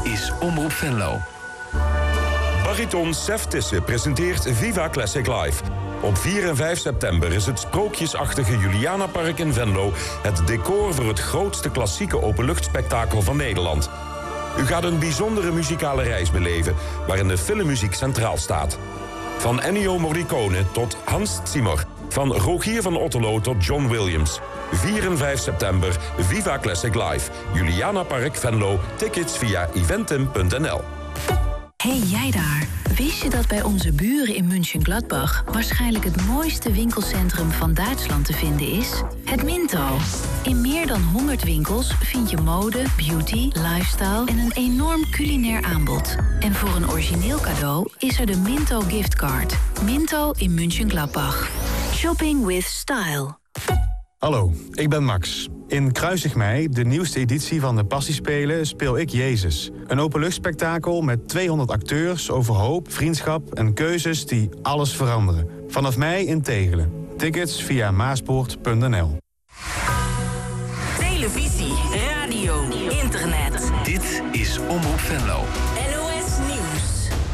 is Omroep Venlo. Bariton Sef Tisse presenteert Viva Classic Live. Op 4 en 5 september is het sprookjesachtige Julianapark in Venlo het decor voor het grootste klassieke openluchtspektakel van Nederland. U gaat een bijzondere muzikale reis beleven, waarin de filmmuziek centraal staat. Van Ennio Morricone tot Hans Zimmer. Van Rogier van Otterlo tot John Williams. 4 en 5 september, Viva Classic Live. Julianapark Venlo. Tickets via eventim.nl. Hey jij daar, wist je dat bij onze buren in Mönchengladbach waarschijnlijk het mooiste winkelcentrum van Duitsland te vinden is? Het Minto. In meer dan 100 winkels vind je mode, beauty, lifestyle en een enorm culinair aanbod. En voor een origineel cadeau is er de Minto giftcard. Minto in Mönchengladbach. Shopping with style. Hallo, ik ben Max. In Kruisig Mei, de nieuwste editie van de Passiespelen, speel ik Jezus. Een openluchtspektakel met 200 acteurs over hoop, vriendschap en keuzes die alles veranderen. Vanaf mei in Tegelen. Tickets via maaspoort.nl. Televisie, radio, internet. Dit is Omroep Venlo. NOS Nieuws.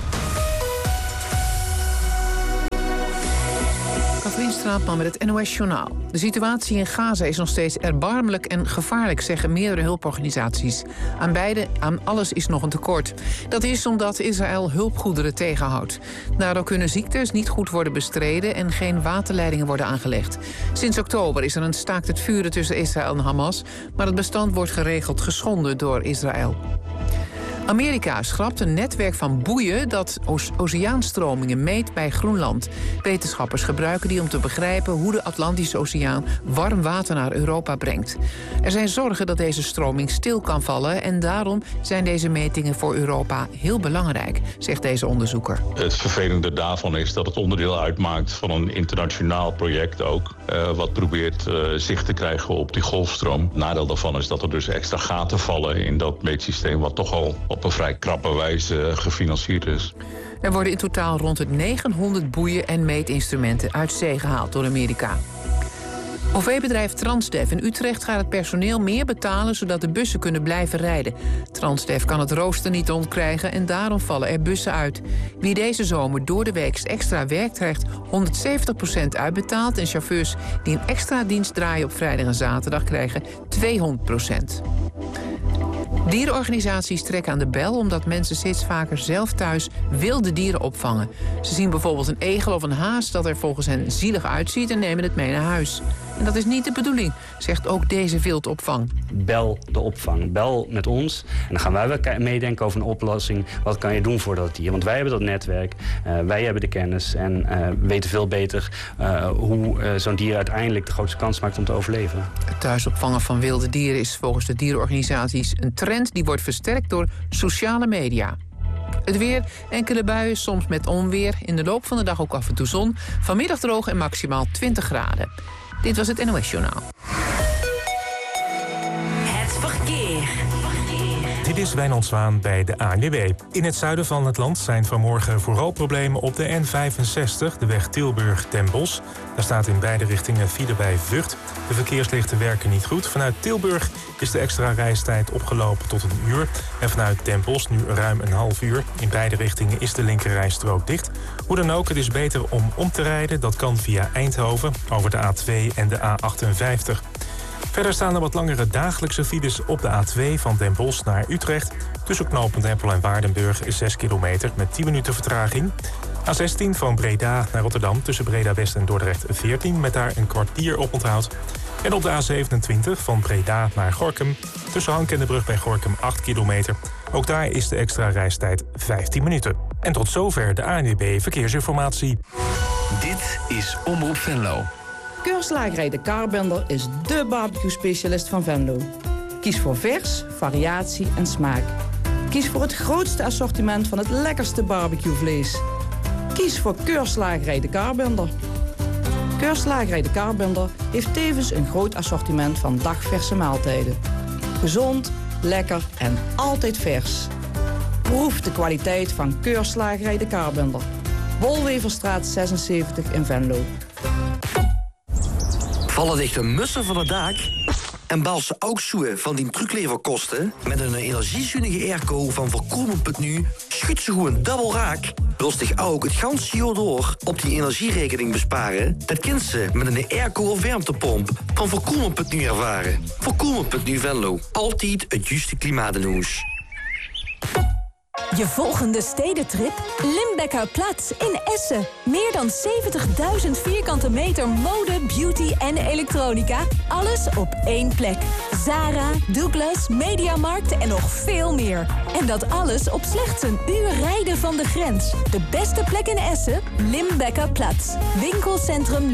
Katrien Straatman met het NOS-journaal. De situatie in Gaza is nog steeds erbarmelijk en gevaarlijk, zeggen meerdere hulporganisaties. Aan alles is nog een tekort. Dat is omdat Israël hulpgoederen tegenhoudt. Daardoor kunnen ziektes niet goed worden bestreden en geen waterleidingen worden aangelegd. Sinds oktober is er een staakt het vuren tussen Israël en Hamas, maar het bestand wordt geregeld geschonden door Israël. Amerika schrapt een netwerk van boeien dat oceaanstromingen meet bij Groenland. Wetenschappers gebruiken die om te begrijpen hoe de Atlantische Oceaan warm water naar Europa brengt. Er zijn zorgen dat deze stroming stil kan vallen en daarom zijn deze metingen voor Europa heel belangrijk, zegt deze onderzoeker. Het vervelende daarvan is dat het onderdeel uitmaakt van een internationaal project ook, wat probeert zicht te krijgen op die golfstroom. Het nadeel daarvan is dat er dus extra gaten vallen in dat meetsysteem wat toch al op een vrij krappe wijze gefinancierd is. Er worden in totaal rond de 900 boeien en meetinstrumenten uit zee gehaald door Amerika. OV-bedrijf Transdev in Utrecht gaat het personeel meer betalen zodat de bussen kunnen blijven rijden. Transdev kan het rooster niet ontkrijgen en daarom vallen er bussen uit. Wie deze zomer door de week extra werkt krijgt 170% uitbetaald en chauffeurs die een extra dienst draaien op vrijdag en zaterdag krijgen 200%. Dierenorganisaties trekken aan de bel omdat mensen steeds vaker zelf thuis wilde dieren opvangen. Ze zien bijvoorbeeld een egel of een haas dat er volgens hen zielig uitziet en nemen het mee naar huis. En dat is niet de bedoeling, zegt ook deze wildopvang. Bel de opvang, bel met ons. En dan gaan wij meedenken over een oplossing. Wat kan je doen voor dat dier? Want wij hebben dat netwerk, wij hebben de kennis en weten veel beter hoe zo'n dier uiteindelijk de grootste kans maakt om te overleven. Het thuisopvangen van wilde dieren is volgens de dierenorganisaties een trend die wordt versterkt door sociale media. Het weer, enkele buien, soms met onweer. In de loop van de dag ook af en toe zon. Vanmiddag droog en maximaal 20 graden. Dit was het NOS-journaal. Het verkeer. Dit is Wijnand Zwaan bij de ANWB. In het zuiden van het land zijn vanmorgen vooral problemen op de N65, de weg Tilburg-Den Bosch. Daar staat in beide richtingen file bij Vught. De verkeerslichten werken niet goed. Vanuit Tilburg is de extra reistijd opgelopen tot 1 uur. En vanuit Den Bosch nu ruim een half uur. In beide richtingen is de linkerrijstrook dicht. Hoe dan ook, het is beter om te rijden. Dat kan via Eindhoven, over de A2 en de A58. Verder staan er wat langere dagelijkse files op de A2 van Den Bosch naar Utrecht. Tussen knooppunt Empel en Waardenburg is 6 kilometer met 10 minuten vertraging. A16 van Breda naar Rotterdam tussen Breda West en Dordrecht 14... met daar een kwartier op onthoud. En op de A27 van Breda naar Gorinchem tussen Hank en de brug bij Gorinchem 8 kilometer. Ook daar is de extra reistijd 15 minuten. En tot zover de ANWB Verkeersinformatie. Dit is Omroep Venlo. Keurslagerij De Karbender is dé barbecue-specialist van Venlo. Kies voor vers, variatie en smaak. Kies voor het grootste assortiment van het lekkerste barbecuevlees. Kies voor Keurslagerij De Karbender. Keurslagerij De Karbender heeft tevens een groot assortiment van dagverse maaltijden. Gezond, lekker en altijd vers. Proef de kwaliteit van Keurslagerij De Karbender. Wolweverstraat 76 in Venlo. Vallen dichte mussen van het dak? En bals ze ook zoe van die trucleverkosten? Met een energiezuinige airco van Voorkomen.nu schudt ze gewoon dubbel raak. Wil zich ook het ganse jaar door op die energierekening besparen? Dat kunt ze met een airco of warmtepomp van Voorkomen.nu ervaren. Voorkomen.nu Venlo. Altijd het juiste klimaat in huis. Je volgende stedentrip? Limbecker-Platz in Essen. Meer dan 70.000 vierkante meter mode, beauty en elektronica. Alles op één plek. Zara, Douglas, Mediamarkt en nog veel meer. En dat alles op slechts een uur rijden van de grens. De beste plek in Essen? Limbecker-Platz. Winkelcentrum